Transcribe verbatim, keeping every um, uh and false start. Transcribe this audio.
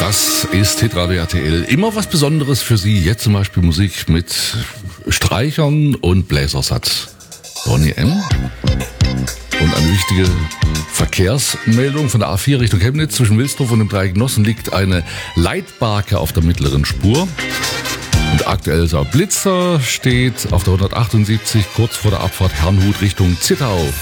Das ist Hitradio R T L. Immer was Besonderes für Sie. Jetzt zum Beispiel Musik mit Streichern und Bläsersatz. Bonnie M. Und eine wichtige Verkehrsmeldung von der A vier Richtung Chemnitz. Zwischen Wilsdorf und dem Dreieck Nossen liegt eine Leitbarke auf der mittleren Spur. Und aktuell Blitzer steht auf der hundertachtundsiebzig kurz vor der Abfahrt Herrnhut Richtung Zittau.